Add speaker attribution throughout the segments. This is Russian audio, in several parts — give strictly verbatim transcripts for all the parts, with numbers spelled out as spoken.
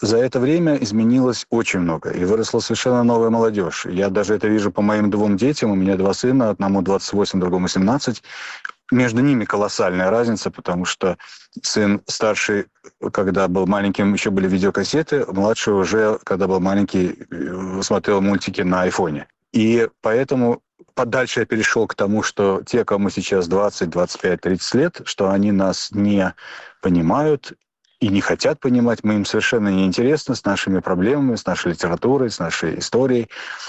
Speaker 1: за это время изменилось очень много. И выросла совершенно новая молодежь. Я даже это вижу по моим двум детям. У меня два сына, одному двадцать восемь, другому семнадцать. Между ними колоссальная разница, потому что сын старший, когда был маленьким, еще были видеокассеты, младший уже, когда был маленький, смотрел мультики на айфоне. И поэтому подальше я перешел к тому, что те, кому сейчас двадцать, двадцать пять, тридцать лет, что они нас не понимают и не хотят понимать, мы им совершенно не интересны с нашими проблемами, с нашей литературой, с нашей историей.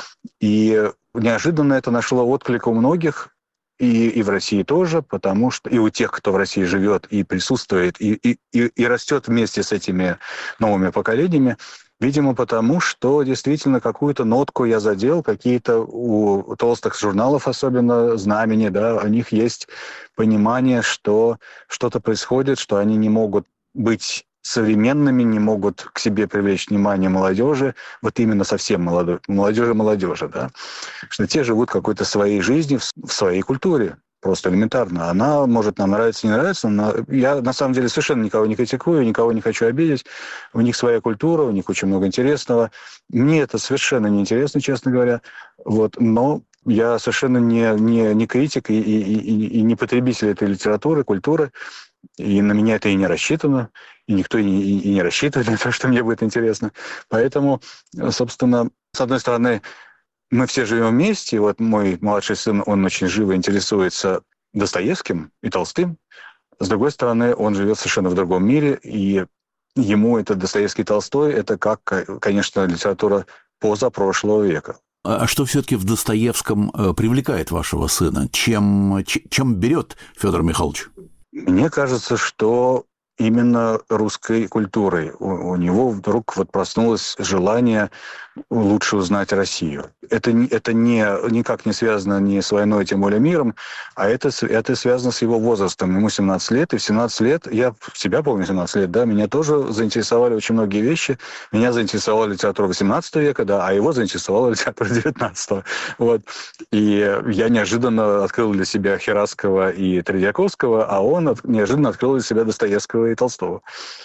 Speaker 1: И неожиданно это нашло отклик у многих, и, и в России тоже, потому что и у тех, кто в России живет и присутствует, и, и, и, и растет вместе с этими новыми поколениями, видимо, потому что действительно какую-то нотку я задел, какие-то у толстых журналов, особенно «Знамени», да, у них есть понимание, что что-то происходит, что они не могут быть современными, не могут к себе привлечь внимание молодежи, вот именно совсем молодой, молодежи-молодежи, да, что те живут какой-то своей жизнью в своей культуре, просто элементарно. Она может нам нравиться, не нравится, но я на самом деле совершенно никого не критикую, никого не хочу обидеть. У них своя культура, у них очень много интересного. Мне это совершенно не интересно, честно говоря, вот, но я совершенно не, не, не критик и, и, и, и не потребитель этой литературы, культуры. И на меня это и не рассчитано, и никто и не, и не рассчитывает на то, что мне будет интересно. Поэтому, собственно, с одной стороны, мы все живем вместе. И вот мой младший сын, он очень живо интересуется Достоевским и Толстым. С другой стороны, он живет совершенно в другом мире, и ему это Достоевский и Толстой, это как, конечно, литература позапрошлого века.
Speaker 2: А что все-таки в Достоевском привлекает вашего сына? Чем, чем берет Федор Михайлович?
Speaker 1: Мне кажется, что именно русской культурой. У, у него вдруг вот проснулось желание лучше узнать Россию. Это, это не, никак не связано ни с войной, тем более миром, а это, это связано с его возрастом. Ему семнадцать лет, и в семнадцать лет, я себя помню семнадцать лет, да, меня тоже заинтересовали очень многие вещи. Меня заинтересовала литература восемнадцатого века, да, а его заинтересовала литература девятнадцатого. Вот. И я неожиданно открыл для себя Хераскова и Тредьяковского, а он от, неожиданно открыл для себя Достоевского и Толстого.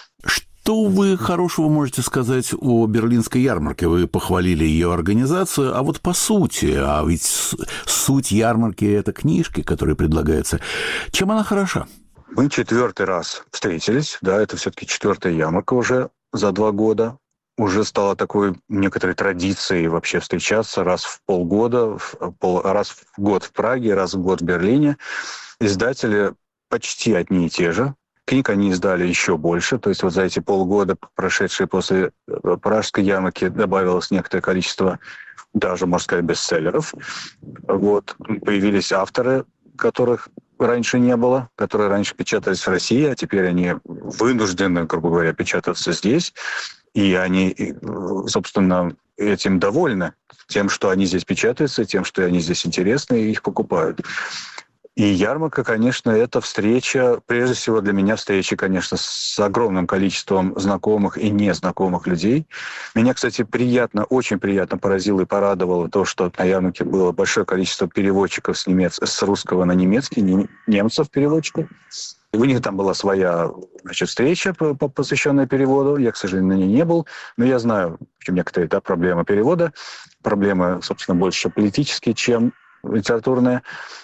Speaker 2: Что вы хорошего можете сказать о Берлинской ярмарке? Вы похвалили ее организацию, а вот по сути, а ведь суть ярмарки – это книжки, которые предлагаются. Чем она хороша?
Speaker 1: Мы четвертый раз встретились, да, это все-таки четвертая ярмарка уже за два года. Уже стало такой некоторой традицией вообще встречаться раз в полгода, в пол, раз в год в Праге, раз в год в Берлине. Издатели почти одни и те же. Книг они издали еще больше, то есть вот за эти полгода, прошедшие после Пражской ярмарки, добавилось некоторое количество, даже, можно сказать, бестселлеров. Вот. Появились авторы, которых раньше не было, которые раньше печатались в России, а теперь они вынуждены, грубо говоря, печататься здесь. И они, собственно, этим довольны, тем, что они здесь печатаются, тем, что они здесь интересны, и их покупают. И ярмарка, конечно, это встреча, прежде всего для меня встреча, конечно, с огромным количеством знакомых и незнакомых людей. Меня, кстати, приятно, очень приятно поразило и порадовало то, что на ярмарке было большое количество переводчиков с, немец... с русского на немецкий, немцев-переводчиков. И у них там была своя, значит, встреча, посвященная переводу. Я, к сожалению, на ней не был, но я знаю, в чем некоторые да, проблемы перевода. Проблемы, собственно, больше политические, чем литературные.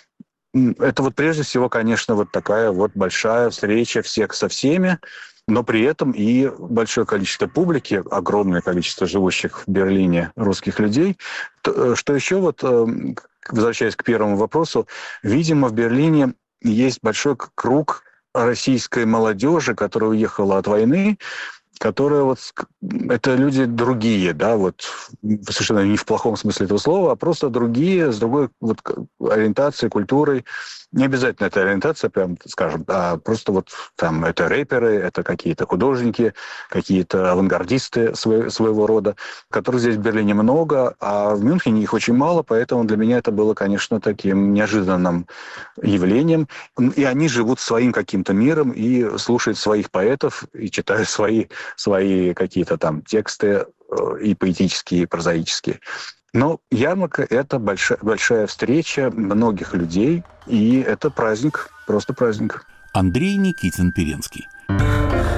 Speaker 1: Это вот прежде всего, конечно, вот такая вот большая встреча всех со всеми, но при этом и большое количество публики, огромное количество живущих в Берлине русских людей. Что еще, вот, возвращаясь к первому вопросу, видимо, в Берлине есть большой круг российской молодежи, которая уехала от войны, которые вот это люди другие, да, вот совершенно не в плохом смысле этого слова, а просто другие, с другой вот ориентацией, культурой. Не обязательно это ориентация, прям скажем, а просто вот там это рэперы, это какие-то художники, какие-то авангардисты свой, своего рода, которых здесь в Берлине много, а в Мюнхене их очень мало, поэтому для меня это было, конечно, таким неожиданным явлением. И они живут своим каким-то миром и слушают своих поэтов, и читают свои, свои какие-то там тексты и поэтические, и прозаические. Но ярмарка – это большая, большая встреча многих людей, и это праздник, просто праздник.
Speaker 2: Андрей Никитин-Перенский.